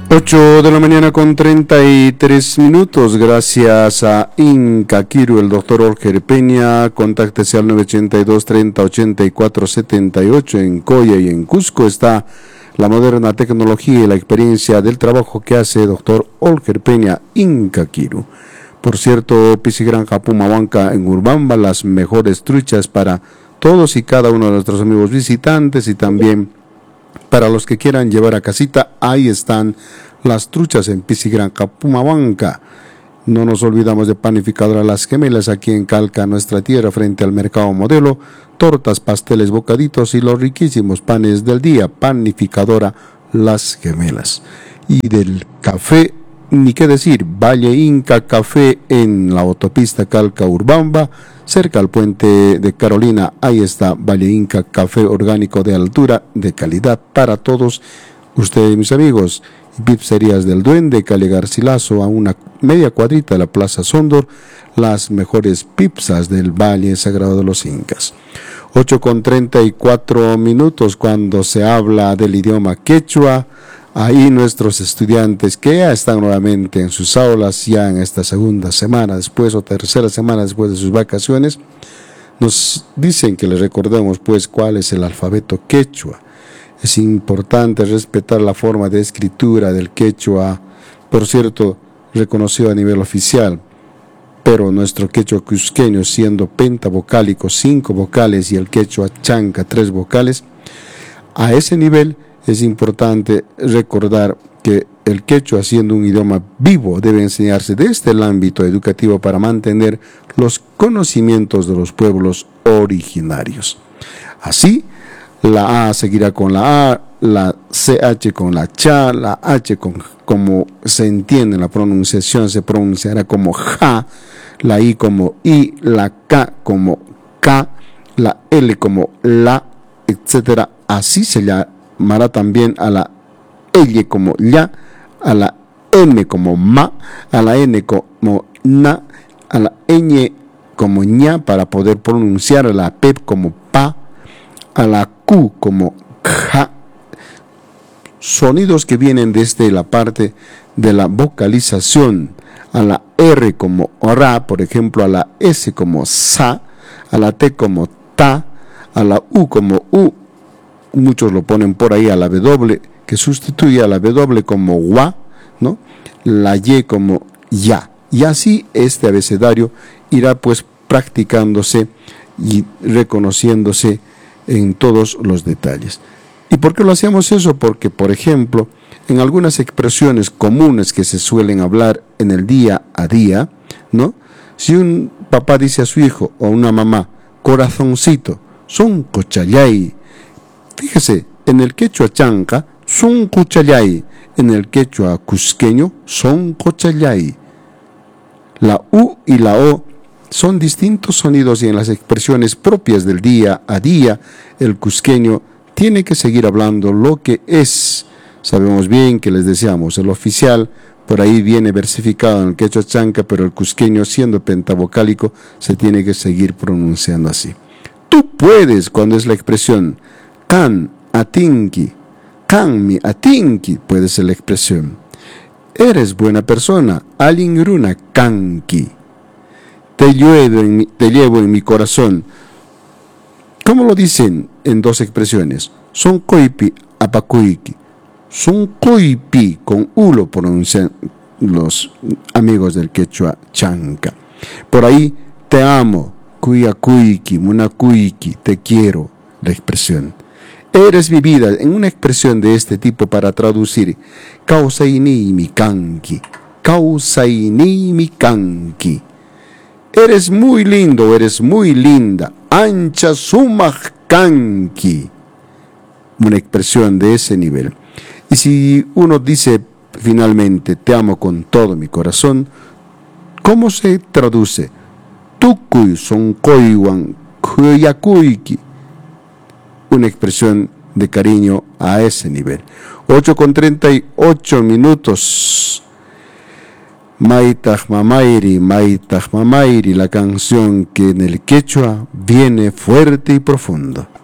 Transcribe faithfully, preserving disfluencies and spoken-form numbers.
ocho de la mañana con treinta y tres minutos, gracias a Inca Quiru, el doctor Olger Peña. Contáctese al nueve ochenta y dos, treinta, ochenta y cuatro, setenta y ocho. En Coya y en Cusco está la moderna tecnología y la experiencia del trabajo que hace doctor Olger Peña, Inca Quiru. Por cierto, Piscigranja Pumahuanca en Urbamba, las mejores truchas para todos y cada uno de nuestros amigos visitantes y también para los que quieran llevar a casita. Ahí están las truchas en Piscigranja Pumahuanca. No nos olvidamos de Panificadora Las Gemelas aquí en Calca, nuestra tierra, frente al Mercado Modelo. Tortas, pasteles, bocaditos y los riquísimos panes del día. Panificadora Las Gemelas. Y del café, ni qué decir, Valle Inca Café en la autopista Calca Urbamba, cerca al puente de Carolina. Ahí está Valle Inca Café orgánico de altura, de calidad para todos ustedes, mis amigos. Pizzerías del Duende, calle Garcilaso, a una media cuadrita de la Plaza Sondor, las mejores pizzas del Valle Sagrado de los Incas. ocho con treinta y cuatro minutos, cuando se habla del idioma quechua. Ahí nuestros estudiantes que ya están nuevamente en sus aulas, ya en esta segunda semana después o tercera semana después de sus vacaciones, nos dicen que les recordemos pues cuál es el alfabeto quechua. Es importante respetar la forma de escritura del quechua, por cierto, reconocido a nivel oficial, pero nuestro quechua cusqueño, siendo pentavocálico, cinco vocales, y el quechua chanca, tres vocales, a ese nivel es importante recordar que el quechua, siendo un idioma vivo, debe enseñarse desde el ámbito educativo para mantener los conocimientos de los pueblos originarios. Así, la A seguirá con la A, la C H con la cha, la H con, como se entiende en la pronunciación, se pronunciará como ja, la I como I, la K como K, la L como la, etcétera. Así se llamará también a la L como ya, a la M como ma, a la N como na, a la ñ como ña para poder pronunciar, a la P como pa, a la Q como ja. Sonidos que vienen desde la parte de la vocalización, a la R como ra, por ejemplo, a la S como sa, a la T como ta, a la U como u, muchos lo ponen por ahí, a la W, que sustituye a la W como wa, ¿no? La Y como ya. Y así este abecedario irá pues practicándose y reconociéndose en todos los detalles. ¿Y por qué lo hacemos eso? Porque, por ejemplo, en algunas expresiones comunes que se suelen hablar en el día a día, ¿no? Si un papá dice a su hijo o una mamá, corazoncito, son cochayay. Fíjese, en el quechua chanca, son cochayay. En el quechua cusqueño, son cochayay. La U y la O son distintos sonidos y en las expresiones propias del día a día, el cusqueño tiene que seguir hablando lo que es. Sabemos bien que les decíamos, el oficial por ahí viene versificado en el quechua chanca, pero el cusqueño, siendo pentavocálico, se tiene que seguir pronunciando así. Tú puedes, cuando es la expresión can atinki, can mi atinki, puede ser la expresión. Eres buena persona, alingruna kanki. Te llevo, en mi, te llevo en mi corazón. ¿Cómo lo dicen en dos expresiones? Son coipi apacuiki. Son coipi, con u lo pronuncian los amigos del quechua chanca. Por ahí, te amo, cuiacuiki, munacuiki, te quiero, la expresión. Eres mi vida, en una expresión de este tipo para traducir, causaini mi kanki, causaini mi kanki. Eres muy lindo, eres muy linda, ancha sumaj kanki. Una expresión de ese nivel. Y si uno dice finalmente, te amo con todo mi corazón, ¿cómo se traduce? Tukuy son koiwan kuyakuiki. Una expresión de cariño a ese nivel. ocho con treinta y ocho minutos. Maitaj Mamairi, Maitaj Mamairi, la canción que en el quechua viene fuerte y profundo.